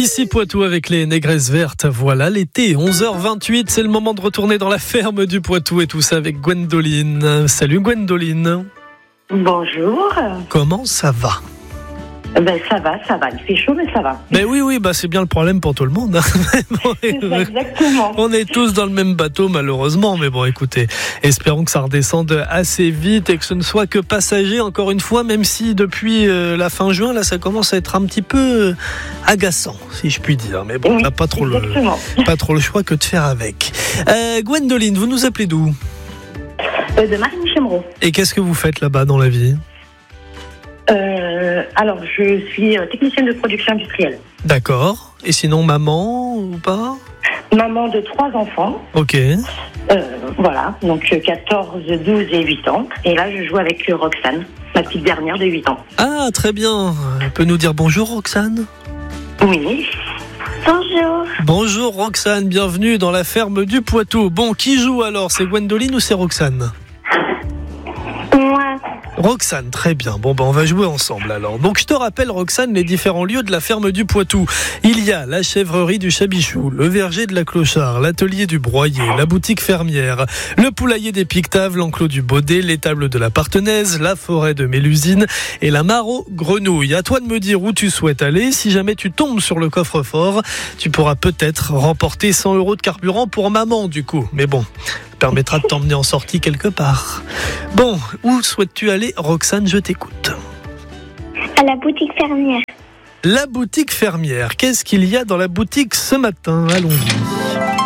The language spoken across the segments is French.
Ici Poitou avec les négresses vertes, voilà l'été, 11h28, c'est le moment de retourner dans la ferme du Poitou et tout ça avec Gwendoline. Salut Gwendoline. Bonjour. Comment ça va ? Ça va, il fait chaud mais ça va. Oui, c'est bien le problème pour tout le monde. C'est ça, exactement. On est tous dans le même bateau malheureusement, mais bon écoutez, espérons que ça redescende assez vite et que ce ne soit que passager encore une fois, même si depuis la fin juin, là ça commence à être un petit peu agaçant, si je puis dire. Mais bon, oui, t'as pas trop le choix que de faire avec. Gwendoline, vous nous appelez d'où ? De Marigny-Chemereau. Et qu'est-ce que vous faites là-bas dans la vie ? Alors, je suis technicienne de production industrielle. D'accord. Et sinon, maman ou pas ? Maman de 3 enfants. Ok. Voilà, donc 14, 12 et 8 ans. Et là, je joue avec Roxane, ma petite dernière de 8 ans. Ah, très bien. Elle peut nous dire bonjour, Roxane ? Oui. Bonjour. Bonjour, Roxane. Bienvenue dans la ferme du Poitou. Bon, qui joue alors ? C'est Gwendoline ou c'est Roxane ? Moi. Roxane, très bien. Bon, on va jouer ensemble alors. Donc, je te rappelle, Roxane, les différents lieux de la ferme du Poitou. Il y a la chèvrerie du Chabichou, le verger de la Clochard, l'atelier du Broyer, la boutique fermière, le poulailler des Pictaves, l'enclos du Baudet, l'étable de la Partenaise, la forêt de Mélusine et la mare aux Grenouilles. À toi de me dire où tu souhaites aller. Si jamais tu tombes sur le coffre-fort, tu pourras peut-être remporter 100 € de carburant pour maman, du coup. Mais bon, permettra de t'emmener en sortie quelque part. Bon, où souhaites-tu aller, Roxane ? Je t'écoute. À la boutique fermière. La boutique fermière. Qu'est-ce qu'il y a dans la boutique ce matin ? Allons-y.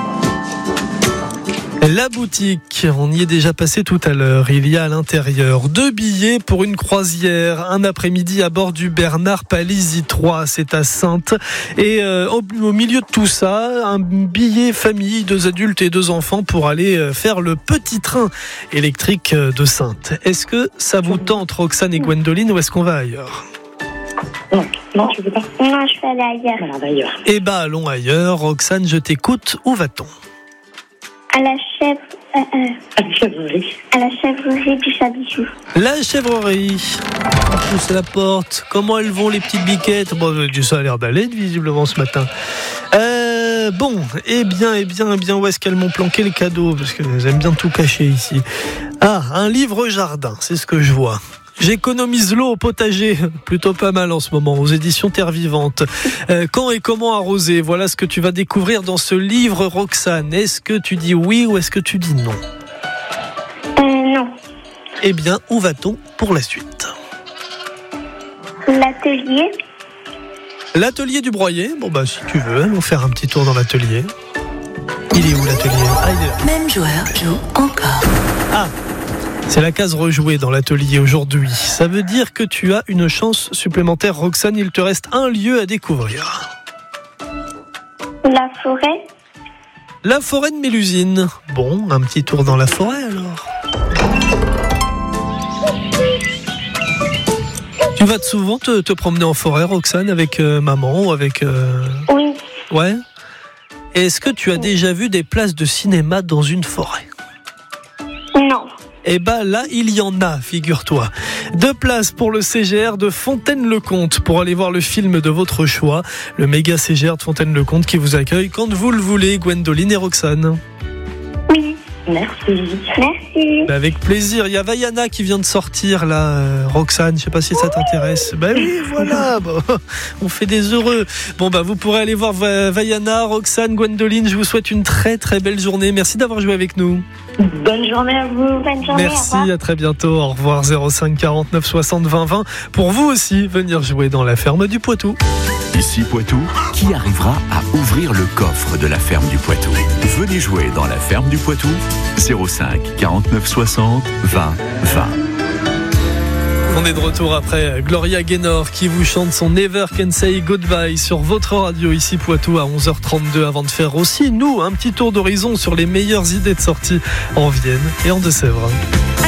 La boutique, on y est déjà passé tout à l'heure. Il y a à l'intérieur 2 billets pour une croisière, un après-midi à bord du Bernard Palisi 3, c'est à Saintes. Et au milieu de tout ça, un billet famille, 2 adultes et 2 enfants pour aller faire le petit train électrique de Saintes. Est-ce que ça vous tente, Roxane et Gwendoline, ou est-ce qu'on va ailleurs ? Non, je veux pas. Non, je vais aller ailleurs. Voilà, d'ailleurs. Eh ben, allons ailleurs. Roxane, je t'écoute. Où va-t-on ? À la chèvrerie. À la chèvrerie du Chabichou. La chèvrerie. On pousse la porte. Comment elles vont, les petites biquettes ? Bon, ça a l'air d'aller, visiblement, ce matin. Bon, eh bien, où est-ce qu'elles m'ont planqué les cadeaux ? Parce qu'elles aiment bien tout cacher ici. Ah, un livre jardin, c'est ce que je vois. J'économise l'eau au potager, plutôt pas mal en ce moment, aux éditions Terre Vivante. Quand et comment arroser ? Voilà ce que tu vas découvrir dans ce livre, Roxane. Est-ce que tu dis oui ou est-ce que tu dis non ? Non. Eh bien, où va-t-on pour la suite ? L'atelier. L'atelier du Broyer. Bon, si tu veux, allons faire un petit tour dans l'atelier. Il est où l'atelier ? Ah, il est là. Même joueur joue encore. Ah, c'est la case rejouée dans l'atelier aujourd'hui. Ça veut dire que tu as une chance supplémentaire, Roxane. Il te reste un lieu à découvrir. La forêt. La forêt de Mélusine. Bon, un petit tour dans la forêt alors. Tu vas souvent te promener en forêt, Roxane, avec maman ou avec... Oui. Ouais. Est-ce que tu as déjà vu des places de cinéma dans une forêt ? Non. Eh ben là, il y en a, figure-toi. 2 places pour le CGR de Fontaine-le-Comte pour aller voir le film de votre choix, le méga CGR de Fontaine-le-Comte qui vous accueille quand vous le voulez, Gwendoline et Roxane. Oui. Merci. Avec plaisir. Il y a Vaiana qui vient de sortir là, Roxane. Je sais pas si ça t'intéresse. Oui, voilà. Bon, on fait des heureux. Bon, vous pourrez aller voir Vaiana, Roxane, Gwendoline. Je vous souhaite une très très belle journée. Merci d'avoir joué avec nous. Bonne journée à vous. Bonne journée. Merci, à très bientôt. Au revoir. 05 49 60 20 20. Pour vous aussi, venir jouer dans la ferme du Poitou. Ici Poitou, qui arrivera à ouvrir le coffre de la ferme du Poitou ? Venez jouer dans la ferme du Poitou, 05 49 60 20 20. On est de retour après Gloria Gaynor qui vous chante son Never Can Say Goodbye sur votre radio ici Poitou à 11h32 avant de faire aussi, nous, un petit tour d'horizon sur les meilleures idées de sortie en Vienne et en Deux-Sèvres.